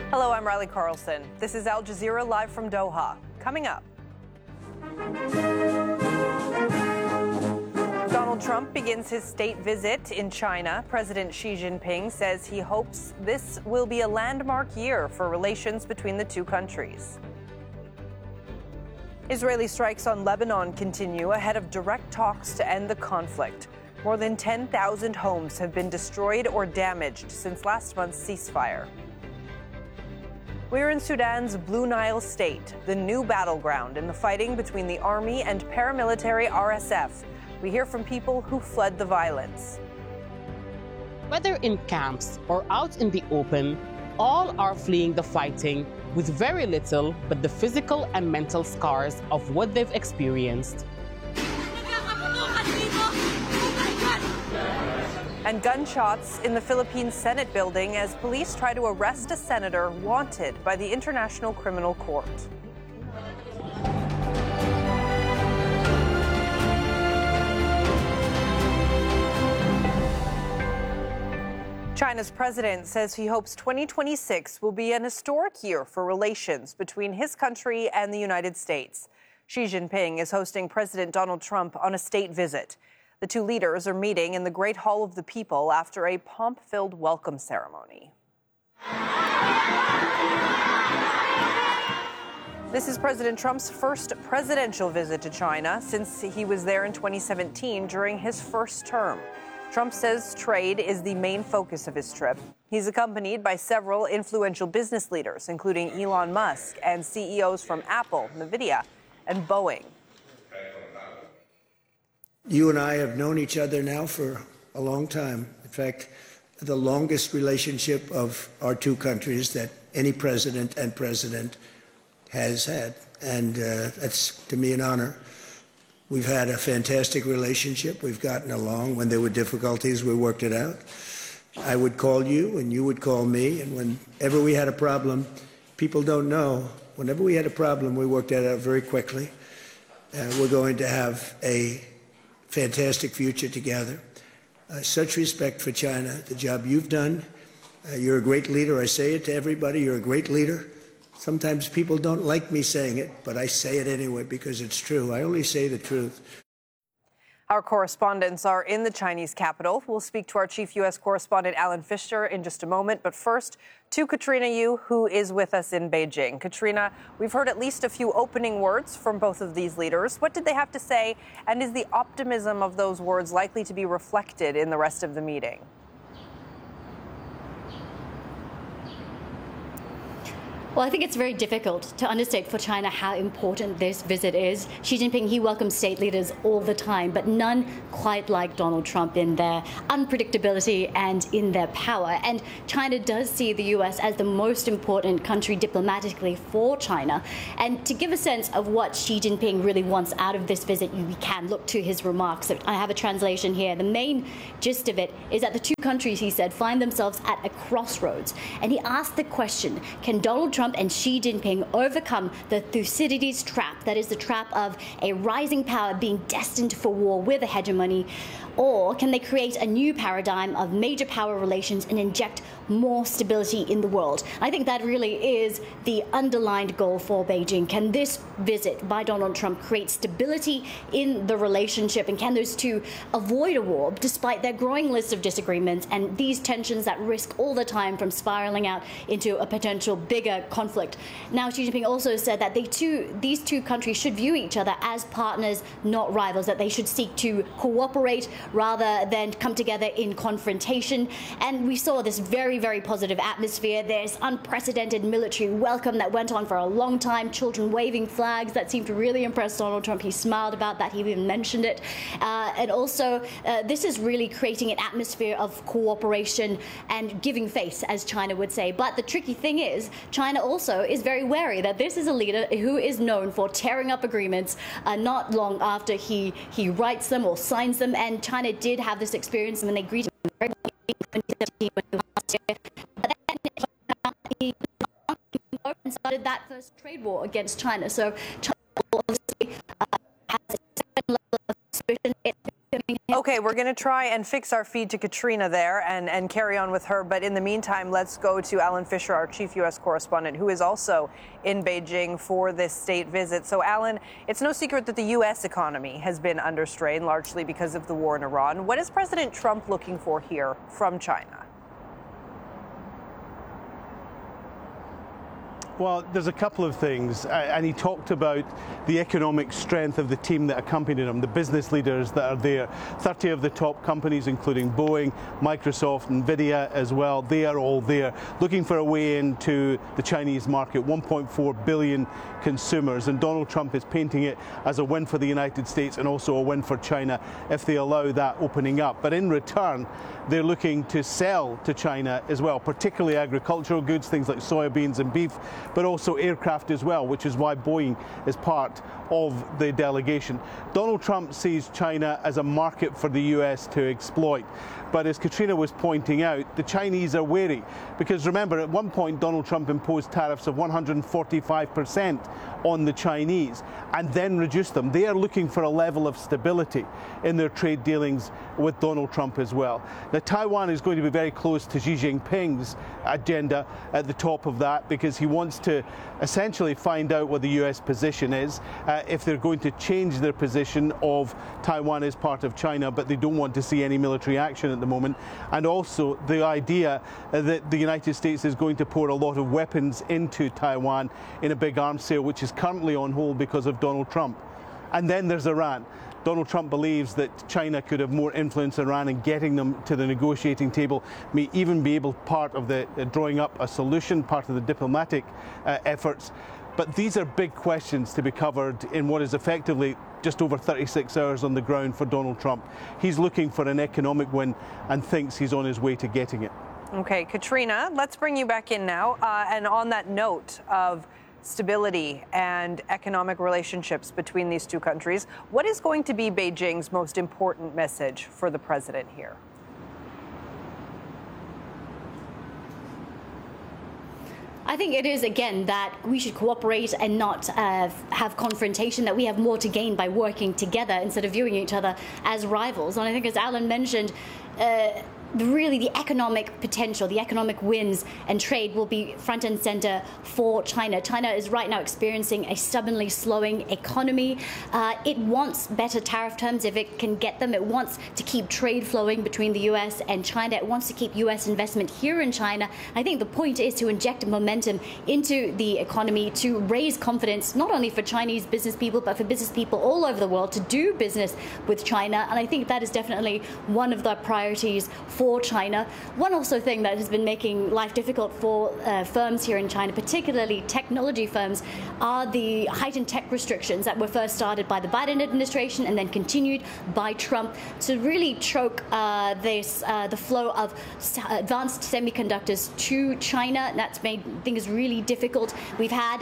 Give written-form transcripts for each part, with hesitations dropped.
Hello, I'm Riley Carlson. This is Al Jazeera live from Doha. Coming up. Donald Trump begins his state visit in China. President Xi Jinping says he hopes this will be a landmark year for relations between the two countries. Israeli strikes on Lebanon continue ahead of direct talks to end the conflict. More than 10,000 homes have been destroyed or damaged since last month's ceasefire. We're in Sudan's Blue Nile state, the new battleground in the fighting between the army and paramilitary RSF. We hear from people who fled the violence. Whether in camps or out in the open, all are fleeing the fighting with very little but the physical and mental scars of what they've experienced. And gunshots in the Philippine Senate building as police try to arrest a senator wanted by the International Criminal Court. China's president says he hopes 2026 will be an historic year for relations between his country and the United States. Xi Jinping is hosting President Donald Trump on a state visit. The two leaders are meeting in the Great Hall of the People after a pomp-filled welcome ceremony. This is President Trump's first presidential visit to China since he was there in 2017 during his first term. Trump says trade is the main focus of his trip. He's accompanied by several influential business leaders, including Elon Musk and CEOs from Apple, NVIDIA, and Boeing. You and I have known each other now for a long time. In fact, the longest relationship of our two countries that any president and president has had. And that's, to me, an honor. We've had a fantastic relationship. We've gotten along. When there were difficulties, we worked it out. I would call you, and you would call me. And whenever we had a problem, people don't know, whenever we had a problem, we worked that out very quickly. We're going to have a fantastic future together. Such respect for China, the job you've done. You're a great leader. I say it to everybody. You're a great leader. Sometimes people don't like me saying it, but I say it anyway because it's true. I only say the truth. Our correspondents are in the Chinese capital. We'll speak to our chief U.S. correspondent, Alan Fisher, in just a moment. But first, to Katrina Yu, who is with us in Beijing. Katrina, we've heard at least a few opening words from both of these leaders. What did they have to say? And is the optimism of those words likely to be reflected in the rest of the meeting? Well, I think it's very difficult to understate for China how important this visit is. Xi Jinping, he welcomes state leaders all the time, but none quite like Donald Trump in their unpredictability and in their power. And China does see the U.S. as the most important country diplomatically for China. And to give a sense of what Xi Jinping really wants out of this visit, you can look to his remarks. I have a translation here. The main gist of it is that the two countries, he said, find themselves at a crossroads. And he asked the question, can Donald Trump and Xi Jinping overcome the Thucydides trap, that is the trap of a rising power being destined for war with a hegemony, or can they create a new paradigm of major power relations and inject more stability in the world? I think that really is the underlined goal for Beijing. Can this visit by Donald Trump create stability in the relationship, and can those two avoid a war despite their growing list of disagreements and these tensions that risk all the time from spiraling out into a potential bigger conflict? Now, Xi Jinping also said that these two countries should view each other as partners, not rivals, that they should seek to cooperate rather than come together in confrontation. And we saw this very, very positive atmosphere. There's unprecedented military welcome that went on for a long time, children waving flags that seemed to really impress Donald Trump. He smiled about that. He even mentioned it. And also, this is really creating an atmosphere of cooperation and giving face, as China would say. But the tricky thing is, China also is very wary that this is a leader who is known for tearing up agreements not long after he writes them or signs them. And China did have this experience when they greeted him very well in 2017 when he was last year. But then he started that first trade war against China. So China obviously has a certain level of suspicion. Okay, Okay, we're going to try and fix our feed to Katrina there and carry on with her. But in the meantime, let's go to Alan Fisher, our chief U.S. correspondent, who is also in Beijing for this state visit. So, Alan, it's no secret that the U.S. economy has been under strain, largely because of the war in Iran. What is President Trump looking for here from China? Well, there's a couple of things, and he talked about the economic strength of the team that accompanied him, the business leaders that are there. 30 of the top companies, including Boeing, Microsoft, Nvidia as well, they are all there, looking for a way into the Chinese market, 1.4 billion consumers, and Donald Trump is painting it as a win for the United States and also a win for China if they allow that opening up. But in return, they're looking to sell to China as well, particularly agricultural goods, things like soybeans and beef, but also aircraft as well, which is why Boeing is part of the delegation. Donald Trump sees China as a market for the US to exploit. But as Katrina was pointing out, the Chinese are wary. Because remember, at one point, Donald Trump imposed tariffs of 145% on the Chinese and then reduced them. They are looking for a level of stability in their trade dealings with Donald Trump as well. Now, Taiwan is going to be very close to Xi Jinping's agenda at the top of that, because he wants to essentially find out what the US position is, if they're going to change their position of Taiwan as part of China, but they don't want to see any military action at the moment. And also the idea that the United States is going to pour a lot of weapons into Taiwan in a big arms sale, which is currently on hold because of Donald Trump. And then there's Iran. Donald Trump believes that China could have more influence in Iran in getting them to the negotiating table, may even be able part of the drawing up a solution, part of the diplomatic efforts. But these are big questions to be covered in what is effectively just over 36 hours on the ground for Donald Trump. He's looking for an economic win and thinks he's on his way to getting it. Okay, Katrina, let's bring you back in now. And on that note of stability and economic relationships between these two countries, what is going to be Beijing's most important message for the president here? I think it is, again, that we should cooperate and not have confrontation, that we have more to gain by working together instead of viewing each other as rivals. And I think, as Alan mentioned, really the economic potential, the economic wins and trade will be front and center for China. China is right now experiencing a stubbornly slowing economy. It wants better tariff terms if it can get them. It wants to keep trade flowing between the US and China. It wants to keep US investment here in China. I think the point is to inject momentum into the economy, to raise confidence, not only for Chinese business people, but for business people all over the world to do business with China. And I think that is definitely one of the priorities for China. One also thing that has been making life difficult for firms here in China, particularly technology firms, are the heightened tech restrictions that were first started by the Biden administration and then continued by Trump to really choke the flow of advanced semiconductors to China. That's made things really difficult. We've had,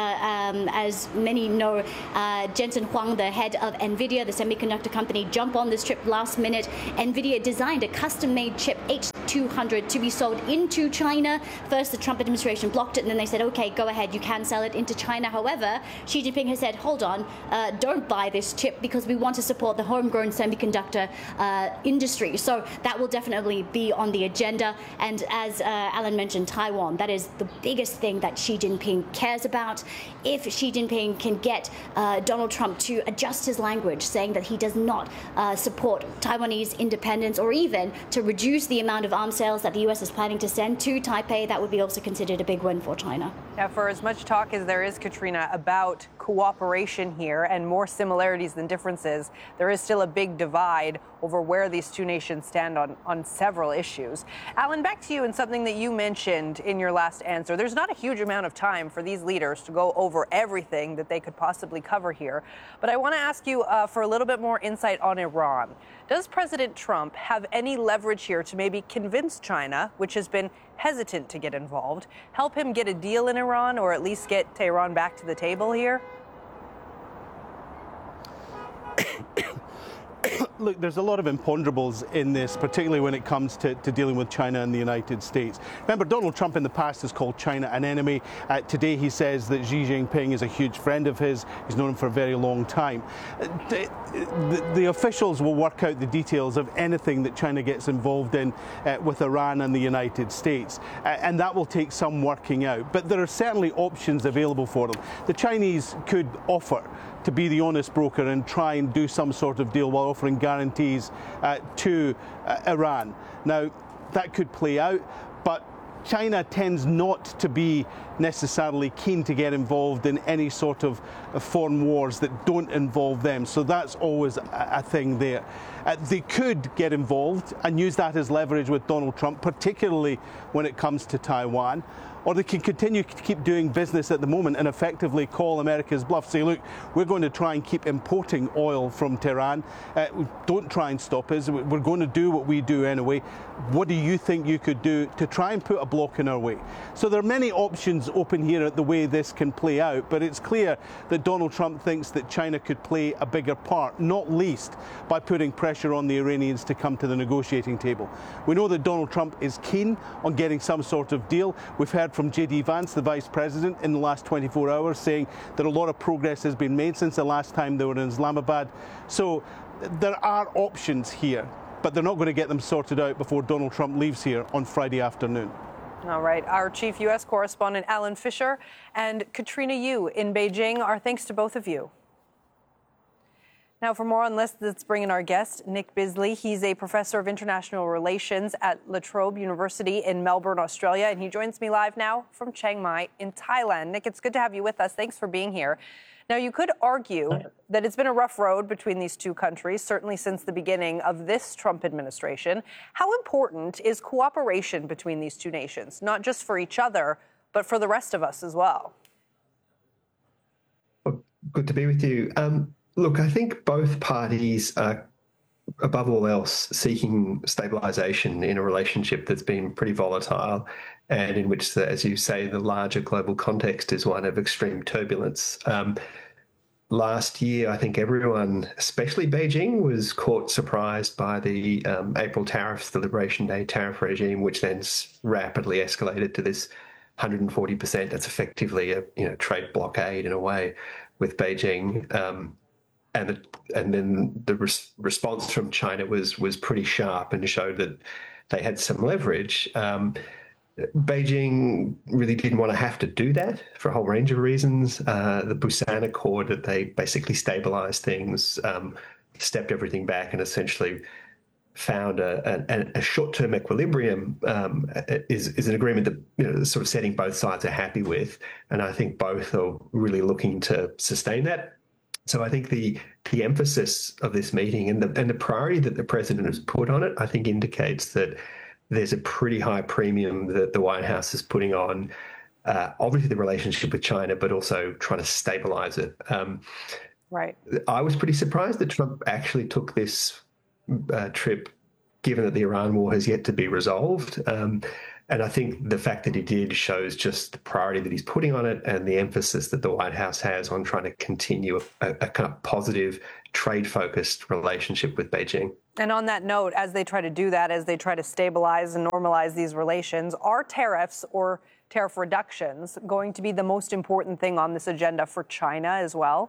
as many know, Jensen Huang, the head of Nvidia, the semiconductor company, jump on this trip last minute. Nvidia designed a custom-made chip H200 to be sold into China. First, the Trump administration blocked it, and then they said, okay, go ahead, you can sell it into China. However, Xi Jinping has said, hold on, don't buy this chip because we want to support the homegrown semiconductor industry. So that will definitely be on the agenda. And as Alan mentioned, Taiwan, that is the biggest thing that Xi Jinping cares about. If Xi Jinping can get Donald Trump to adjust his language, saying that he does not support Taiwanese independence, or even to reduce the amount of arms sales that the U.S. is planning to send to Taipei, that would be also considered a big win for China. Now, for as much talk as there is, Katrina, about cooperation here and more similarities than differences, there is still a big divide over where these two nations stand on several issues. Alan, back to you and something that you mentioned in your last answer. There's not a huge amount of time for these leaders to go over everything that they could possibly cover here. But I want to ask you for a little bit more insight on Iran. Does President Trump have any leverage here to maybe convince China, which has been hesitant to get involved, help him get a deal in Iran, or at least get Tehran back to the table here? Look, there's a lot of imponderables in this, particularly when it comes to dealing with China and the United States. Remember, Donald Trump in the past has called China an enemy. Today he says that Xi Jinping is a huge friend of his. He's known him for a very long time. The officials will work out the details of anything that China gets involved in with Iran and the United States. And that will take some working out. But there are certainly options available for them. The Chinese could offer to be the honest broker and try and do some sort of deal while offering guarantees to Iran. Now, that could play out, but China tends not to be necessarily keen to get involved in any sort of foreign wars that don't involve them. So that's always a thing there. They could get involved and use that as leverage with Donald Trump, particularly when it comes to Taiwan. Or they can continue to keep doing business at the moment and effectively call America's bluff. Say, look, we're going to try and keep importing oil from Tehran. Don't try and stop us. We're going to do what we do anyway. What do you think you could do to try and put a block in our way? So there are many options open here at the way this can play out, but it's clear that Donald Trump thinks that China could play a bigger part, not least by putting pressure on the Iranians to come to the negotiating table. We know that Donald Trump is keen on getting some sort of deal. We've heard from J.D. Vance, the Vice President, in the last 24 hours saying that a lot of progress has been made since the last time they were in Islamabad. So there are options here, but they're not going to get them sorted out before Donald Trump leaves here on Friday afternoon. All right. Our chief U.S. correspondent, Alan Fisher, and Katrina Yu in Beijing. Our thanks to both of you. Now, for more on this, let's bring in our guest, Nick Bisley. He's a professor of international relations at La Trobe University in Melbourne, Australia, and he joins me live now from Chiang Mai in Thailand. Nick, it's good to have you with us. Thanks for being here. Now, you could argue that it's been a rough road between these two countries, certainly since the beginning of this Trump administration. How important is cooperation between these two nations, not just for each other, but for the rest of us as well? Well, good to be with you. Look, I think both parties are, above all else, seeking stabilisation in a relationship that's been pretty volatile and in which, as you say, the larger global context is one of extreme turbulence. Last year, I think everyone, especially Beijing, was caught surprised by the April tariffs, the Liberation Day tariff regime, which then rapidly escalated to this 140%. That's effectively a trade blockade in a way with Beijing. And then the response from China was pretty sharp and showed that they had some leverage. Beijing really didn't want to have to do that for a whole range of reasons. The Busan Accord, that they basically stabilized things, stepped everything back, and essentially found a short-term equilibrium is an agreement that sort of setting both sides are happy with, and I think both are really looking to sustain that. So I think the emphasis of this meeting and the priority that the president has put on it, I think, indicates that there's a pretty high premium that the White House is putting on, obviously the relationship with China, but also trying to stabilize it. Right. I was pretty surprised that Trump actually took this trip, given that the Iran war has yet to be resolved. And I think the fact that he did shows just the priority that he's putting on it and the emphasis that the White House has on trying to continue a kind of positive, trade-focused relationship with Beijing. And on that note, as they try to do that, as they try to stabilize and normalize these relations, are tariffs or tariff reductions going to be the most important thing on this agenda for China as well?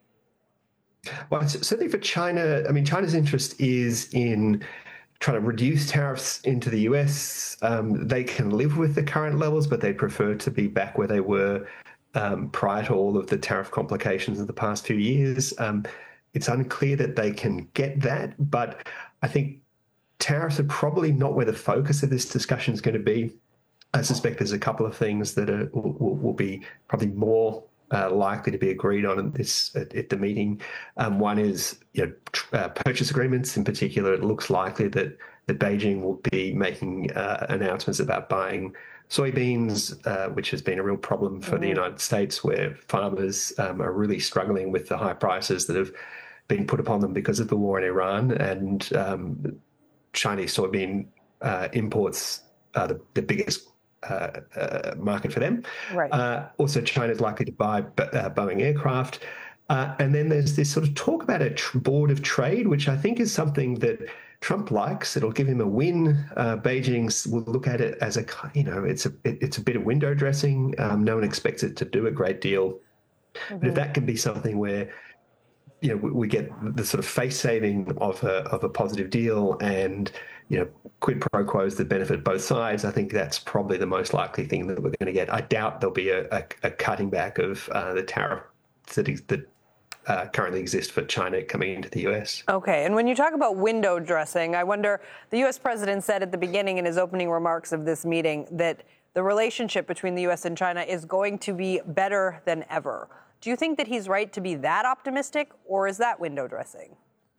Well, certainly for China, I mean, China's interest is in trying to reduce tariffs into the US. They can live with the current levels, but they prefer to be back where they were prior to all of the tariff complications of the past few years. It's unclear that they can get that, but I think tariffs are probably not where the focus of this discussion is going to be. I suspect there's a couple of things that will be probably more likely to be agreed on at the meeting. One is purchase agreements. In particular, it looks likely that Beijing will be making announcements about buying soybeans, which has been a real problem for the United States, where farmers are really struggling with the high prices that have been put upon them because of the war in Iran. And Chinese soybean imports are the biggest market for them. Right. Also, China is likely to buy Boeing aircraft. And then there's this sort of talk about a board of trade, which I think is something that Trump likes. It'll give him a win. Beijing will look at it as it's a bit of window dressing. No one expects it to do a great deal. Mm-hmm. But if that can be something where, we get the sort of face saving of a positive deal and, quid pro quos that benefit both sides, I think that's probably the most likely thing that we're going to get. I doubt there'll be a cutting back of the tariff that currently exist for China coming into the U.S. Okay, and when you talk about window dressing, I wonder, the U.S. president said at the beginning in his opening remarks of this meeting that the relationship between the U.S. and China is going to be better than ever. Do you think that he's right to be that optimistic, or is that window dressing?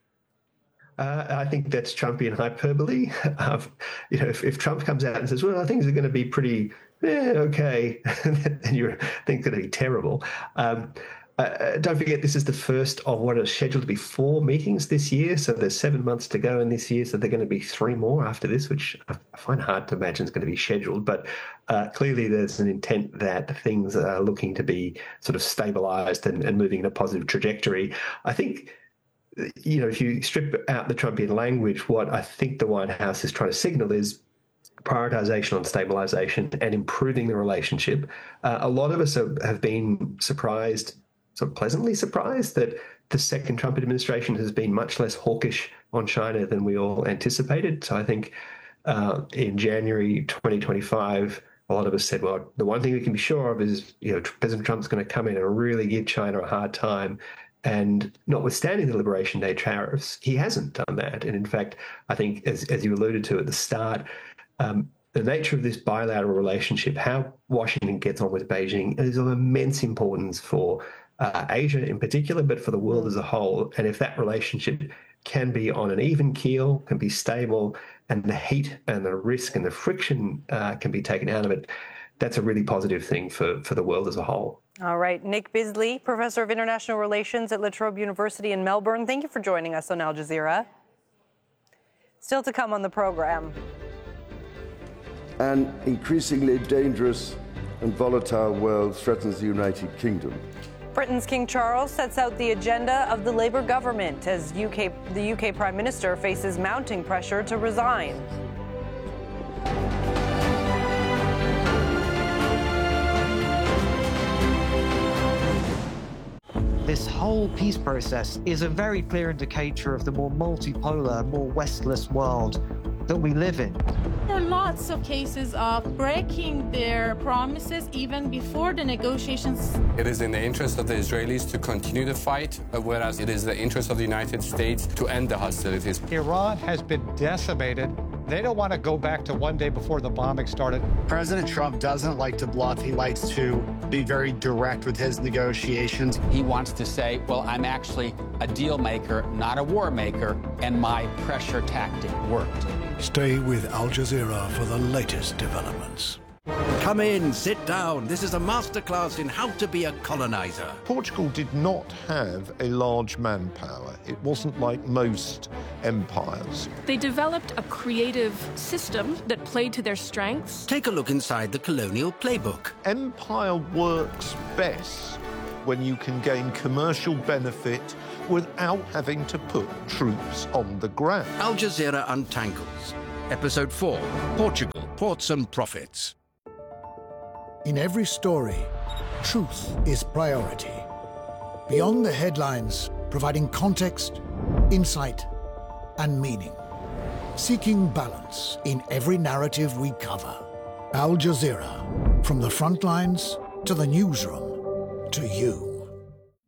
I think that's Trumpian hyperbole. If Trump comes out and says, well, things are going to be pretty okay, then you think it's going to be terrible. Don't forget, this is the first of what are scheduled to be 4 meetings this year. So there's 7 months to go in this year. So there are going to be 3 more after this, which I find hard to imagine is going to be scheduled. But clearly there's an intent that things are looking to be sort of stabilized and moving in a positive trajectory. I think, if you strip out the Trumpian language, what I think the White House is trying to signal is prioritization on stabilization and improving the relationship. A lot of us have been surprised, sort of pleasantly surprised, that the second Trump administration has been much less hawkish on China than we all anticipated. So I think in January 2025, a lot of us said, well, the one thing we can be sure of is, President Trump's going to come in and really give China a hard time. And notwithstanding the Liberation Day tariffs, he hasn't done that. And in fact, I think, as you alluded to at the start, the nature of this bilateral relationship, how Washington gets on with Beijing, is of immense importance for Asia in particular, but for the world as a whole. And if that relationship can be on an even keel, can be stable, and the heat and the risk and the friction can be taken out of it, that's a really positive thing for the world as a whole. All right. Nick Bisley, Professor of International Relations at La Trobe University in Melbourne. Thank you for joining us on Al Jazeera. Still to come on the program. An increasingly dangerous and volatile world threatens the United Kingdom. Britain's King Charles sets out the agenda of the Labour government as the UK Prime Minister faces mounting pressure to resign. This whole peace process is a very clear indicator of the more multipolar, more Westless world that we live in. There are lots of cases of breaking their promises even before the negotiations. It is in the interest of the Israelis to continue the fight, whereas it is the interest of the United States to end the hostilities. Iran has been decimated. They don't want to go back to one day before the bombing started. President Trump doesn't like to bluff. He likes to be very direct with his negotiations. He wants to say, well, I'm actually a deal maker, not a war maker, and my pressure tactic worked. Stay with Al Jazeera for the latest developments. Come in, sit down. This is a masterclass in how to be a colonizer. Portugal did not have a large manpower. It wasn't like most empires. They developed a creative system that played to their strengths. Take a look inside the colonial playbook. Empire works best when you can gain commercial benefit without having to put troops on the ground. Al Jazeera Untangles. Episode 4, Portugal, Ports and Profits. In every story, truth is priority. Beyond the headlines, providing context, insight, and meaning. Seeking balance in every narrative we cover. Al Jazeera, from the front lines to the newsroom to you.